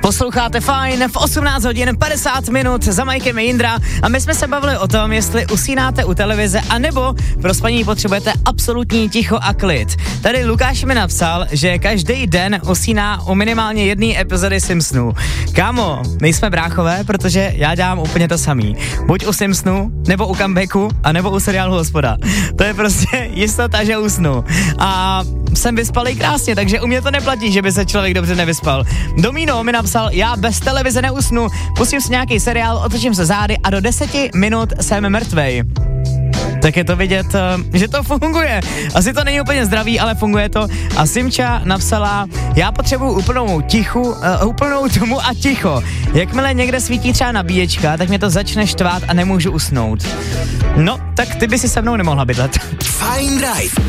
Posloucháte Fajn v 18 hodin 50 minut, za Majkem je Jindra a my jsme se bavili o tom, jestli usínáte u televize, anebo pro spaní potřebujete absolutní ticho a klid. Tady Lukáš mi napsal, že každý den usíná u minimálně jedné epizody Simpsonů. Kámo, nejsme bráchové, protože já dělám úplně to samý. Buď u Simpsonů, nebo u comebacku, a nebo u seriálu Hospoda. To je prostě jistota, že usnu. A jsem vyspalý krásně, takže u mě to neplatí, že by se člověk dobře nevyspal. Domino mi napsal, já bez televize neusnu, pustím si nějaký seriál, otočím se zády a do 10 minut jsem mrtvej. Tak je to vidět, že to funguje. Asi to není úplně zdravý, ale funguje to. A Simča napsala, já potřebuju úplnou tmu a ticho. Jakmile někde svítí třeba nabíječka, tak mě to začne štvát a nemůžu usnout. No, tak ty by si se mnou nemohla bydlet. Fajn Drive.